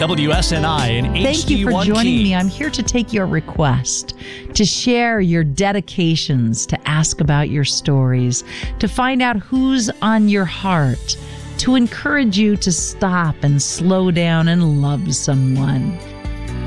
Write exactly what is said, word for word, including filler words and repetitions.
W S N I and Thank you for joining me. I'm here to take your request, to share your dedications, to ask about your stories, to find out who's on your heart, to encourage you to stop and slow down and love someone.